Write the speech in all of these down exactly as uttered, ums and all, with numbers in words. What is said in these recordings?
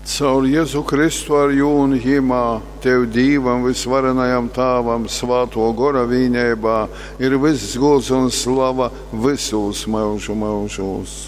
Caur Jēzu Kristu ar jūnu ģimā, Tev Dīvam visvarenajam Tāvam, svāto gora vīņēbā, ir viss gods un slava visos mūžu mūžos.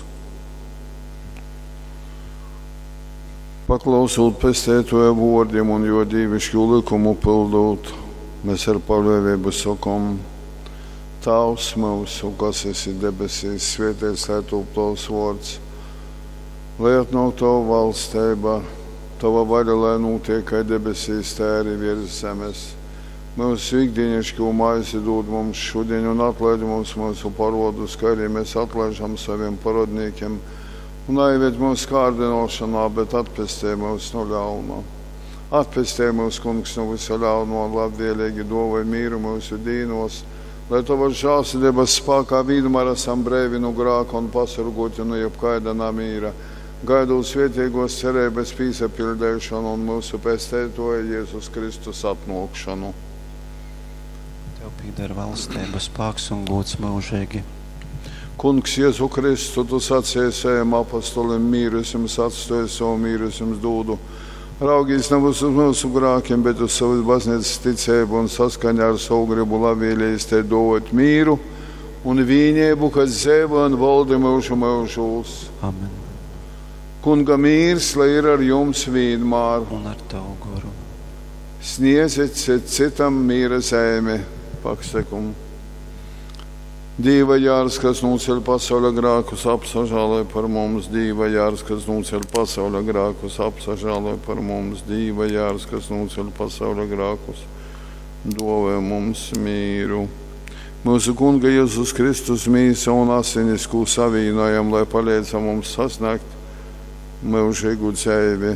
Paklausot pestētoja vārdiem un jo dīvišķu likumu pildot, mēs ar paļāvību sakam: Tēvs mūsu, kas esi debesīs, svētīts lai top tavs vārds. Lai atnāk Tava valstība, Tava vaļa, lai notiek kā debesīs, tā arī virs zemes. Mūsu ikdienišķo maizi dod mums šodien un atlaid mums mūsu parodus, kā arī mēs atlaižam saviem parodniekiem. Un aizved mūsu kārdinošanā, bet atpestē mūs no ļauna. Atpestē mūs, Kungs, no visa ļauna un labvēlīgi dāvāj mīru mūsu dīnos, lai Tava žēlsirdība spēkā vienmēr esam brīvi no grēka un pasargoti no jebkaida namīra, gaidot svētīgos cerības piesapildīšanu un mūsu pestētoja Jēzus Kristus atnākšanu. Tev pieder valstība, spēks un gods mūžīgi. Kungs, Jēzu Kristu, Tu sacīji saviem apostolim: mīru es jums atstāju, savu mīru es jums dodu. Raugīs nevis uz mūsu grēkiem, bet uz savas baznīcas ticību un saskaņā ar savu gribu labvēlīs te dot mīru un vienību, kas dzīvo un valda mūžu mūžos. Amen. Kunga mīrs, lai ir ar jums vienmēr. Un ar Tavu garu. Sniedziet citam mīra zemi, pakstekum. Dīva jārs, kas nūceļ pasaules grēkus, apsažāloj par mums. Dīva jārs, kas nūceļ pasaules grēkus, apsažāloj par mums. Dīva jārs, kas nūceļ pasaules grēkus, dāvāj mums mīru. Mūsu Kunga Jēzus Kristus mīsa un asinis, ko savienojam, lai palīdza mums sasniegt mūžīgu dzīvi.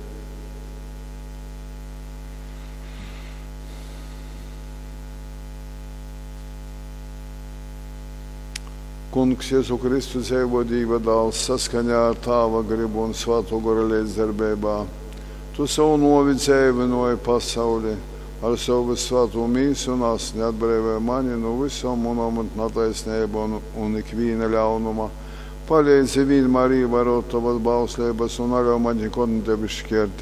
Kungs, Jēzu Kristu dzīvo Dieva dēls, saskaņā ar Tava gribu un svēto gara līdzdarbībā. Tu savu novi dzīvinoji pasauli ar savu svēto mīsu un asni, atbrīvoji mani no visam munam un netaisnību un, un ikviena ļaunuma. Palīdzi vienmēr ievērot Tavas bauslības un arī man nekad netevi šķirt